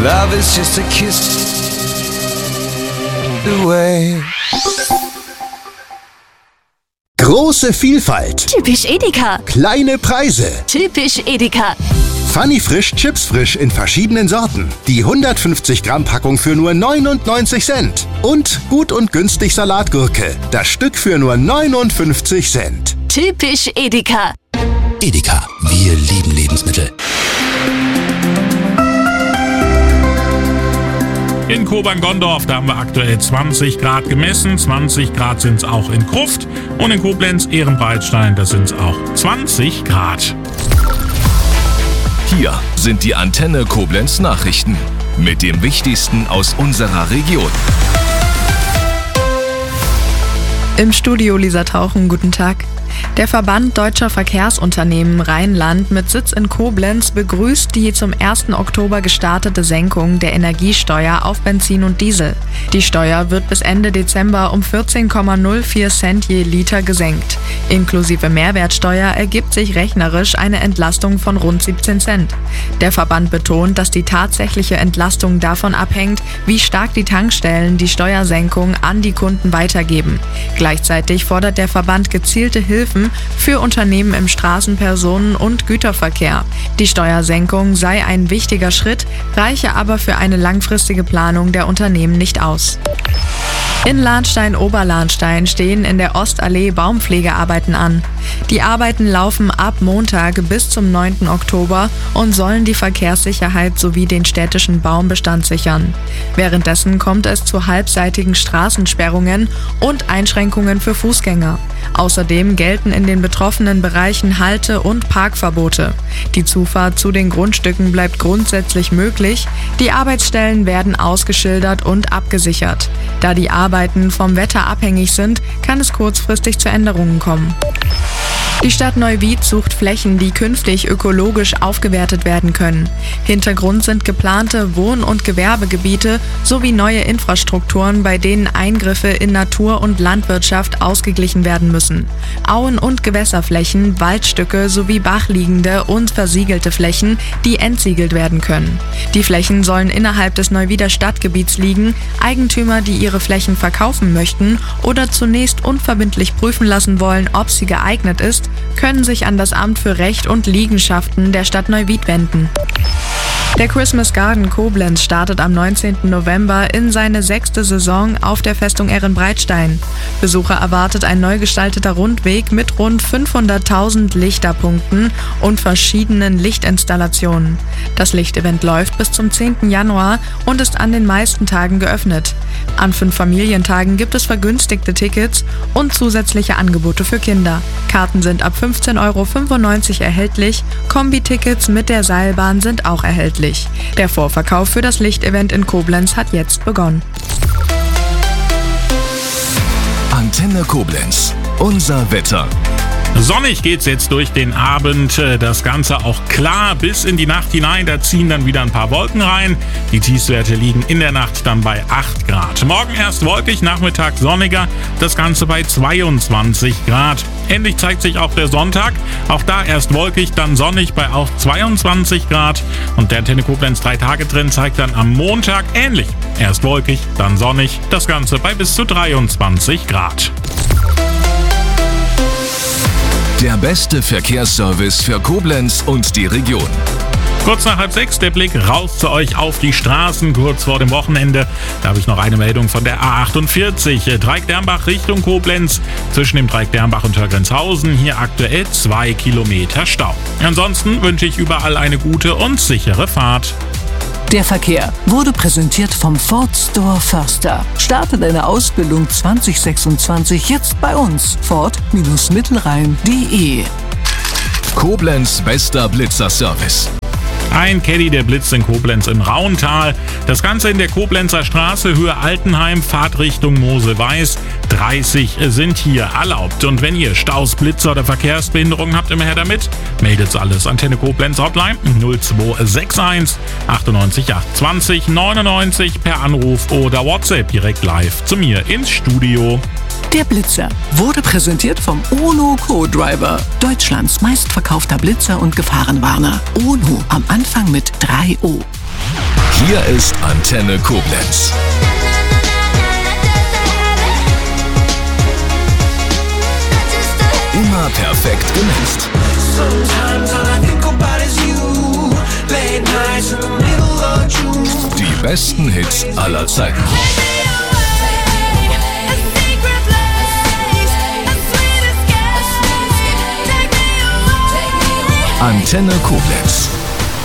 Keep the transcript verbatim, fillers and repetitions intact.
Love is just a kiss away. Große Vielfalt. Typisch Edeka. Kleine Preise. Typisch Edeka. Funny Frisch Chips Frisch in verschiedenen Sorten. Die hundertfünfzig Gramm Packung für nur neunundneunzig Cent. Und gut und günstig Salatgurke. Das Stück für nur neunundfünfzig Cent. Typisch Edeka. Edeka, wir lieben Lebensmittel. In Kobern-Gondorf, da haben wir aktuell zwanzig Grad gemessen, zwanzig Grad sind es auch in Gruft und in Koblenz-Ehrenbreitstein, da sind es auch zwanzig Grad. Hier sind die Antenne Koblenz Nachrichten mit dem Wichtigsten aus unserer Region. Im Studio Lisa Tauchen, guten Tag. Der Verband Deutscher Verkehrsunternehmen Rheinland mit Sitz in Koblenz begrüßt die zum ersten Oktober gestartete Senkung der Energiesteuer auf Benzin und Diesel. Die Steuer wird bis Ende Dezember um vierzehn Komma null vier Cent je Liter gesenkt. Inklusive Mehrwertsteuer ergibt sich rechnerisch eine Entlastung von rund siebzehn Cent. Der Verband betont, dass die tatsächliche Entlastung davon abhängt, wie stark die Tankstellen die Steuersenkung an die Kunden weitergeben. Gleichzeitig fordert der Verband gezielte Hilfen für Unternehmen im Straßenpersonen- und Güterverkehr. Die Steuersenkung sei ein wichtiger Schritt, reiche aber für eine langfristige Planung der Unternehmen nicht aus. In Lahnstein-Oberlahnstein stehen in der Ostallee Baumpflegearbeiten an. Die Arbeiten laufen ab Montag bis zum neunten Oktober und sollen die Verkehrssicherheit sowie den städtischen Baumbestand sichern. Währenddessen kommt es zu halbseitigen Straßensperrungen und Einschränkungen für Fußgänger. Außerdem gelten in den betroffenen Bereichen Halte- und Parkverbote. Die Zufahrt zu den Grundstücken bleibt grundsätzlich möglich. Die Arbeitsstellen werden ausgeschildert und abgesichert. Da die Arbeiten vom Wetter abhängig sind, kann es kurzfristig zu Änderungen kommen. Die Stadt Neuwied sucht Flächen, die künftig ökologisch aufgewertet werden können. Hintergrund sind geplante Wohn- und Gewerbegebiete sowie neue Infrastrukturen, bei denen Eingriffe in Natur- und Landwirtschaft ausgeglichen werden müssen. Auen- und Gewässerflächen, Waldstücke sowie bachliegende und versiegelte Flächen, die entsiegelt werden können. Die Flächen sollen innerhalb des Neuwieder Stadtgebiets liegen. Eigentümer, die ihre Flächen verkaufen möchten oder zunächst unverbindlich prüfen lassen wollen, ob sie geeignet ist, können sich an das Amt für Recht und Liegenschaften der Stadt Neuwied wenden. Der Christmas Garden Koblenz startet am neunzehnten November in seine sechste Saison auf der Festung Ehrenbreitstein. Besucher erwartet ein neu gestalteter Rundweg mit rund fünfhunderttausend Lichterpunkten und verschiedenen Lichtinstallationen. Das Lichtevent läuft bis zum zehnten Januar und ist an den meisten Tagen geöffnet. An fünf Familientagen gibt es vergünstigte Tickets und zusätzliche Angebote für Kinder. Karten sind ab fünfzehn Euro fünfundneunzig erhältlich, Kombi-Tickets mit der Seilbahn sind auch erhältlich. Der Vorverkauf für das Lichtevent in Koblenz hat jetzt begonnen. Antenne Koblenz, unser Wetter. Sonnig geht's jetzt durch den Abend, das Ganze auch klar bis in die Nacht hinein, da ziehen dann wieder ein paar Wolken rein. Die Tiefstwerte liegen in der Nacht dann bei acht Grad. Morgen erst wolkig, Nachmittag sonniger, das Ganze bei zweiundzwanzig Grad. Endlich zeigt sich auch der Sonntag, auch da erst wolkig, dann sonnig bei auch zweiundzwanzig Grad. Und der Antenne Koblenz drei Tage Trend zeigt dann am Montag ähnlich. Erst wolkig, dann sonnig, das Ganze bei bis zu dreiundzwanzig Grad. Der beste Verkehrsservice für Koblenz und die Region. Kurz nach halb sechs der Blick raus zu euch auf die Straßen, kurz vor dem Wochenende. Da habe ich noch eine Meldung von der A achtundvierzig, Dreieck-Dermbach Richtung Koblenz. Zwischen dem Dreieck-Dermbach und Hörgrenzhausen hier aktuell zwei Kilometer Stau. Ansonsten wünsche ich überall eine gute und sichere Fahrt. Der Verkehr wurde präsentiert vom Ford Store Förster. Starte deine Ausbildung zwanzig sechsundzwanzig jetzt bei uns. Ford Mittelrhein punkt de. Koblenz bester Blitzerservice. Ein Caddy, der blitzt in Koblenz im Rauntal. Das Ganze in der Koblenzer Straße, Höhe Altenheim, Fahrtrichtung Mosel-Weiß. dreißig sind hier erlaubt. Und wenn ihr Staus, Blitzer oder Verkehrsbehinderungen habt, immer her damit. Meldet alles. Antenne Koblenz Hotline null zwei sechs eins achtundneunzig achtundzwanzig neunundneunzig per Anruf oder WhatsApp direkt live zu mir ins Studio. Der Blitzer wurde präsentiert vom Ono Co-Driver, Deutschlands meistverkaufter Blitzer und Gefahrenwarner. Ono am Anfang mit drei O. Hier ist Antenne Koblenz. Immer perfekt gemixt. Die besten Hits aller Zeiten. Antenne Koblenz.